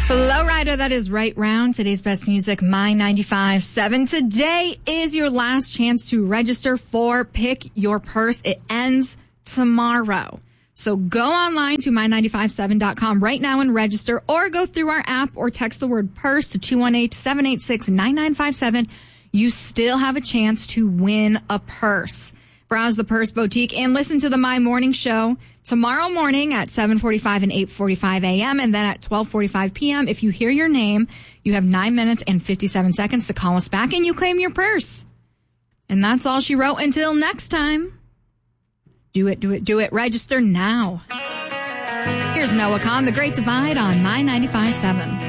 Flowrider, that is Right Round. Today's best music, My 95.7. Today is your last chance to register for Pick Your Purse. It ends tomorrow. So go online to my957.com right now and register, or go through our app or text the word purse to 218-786-9957. You still have a chance to win a purse. Browse the Purse Boutique and listen to the My Morning Show tomorrow morning at 7:45 and 8:45 a.m. and then at 12:45 p.m. If you hear your name, you have 9 minutes and 57 seconds to call us back and you claim your purse. And that's all she wrote. Until next time. Do it, do it, do it. Register now. Here's Noah Khan, The Great Divide on My 95.7.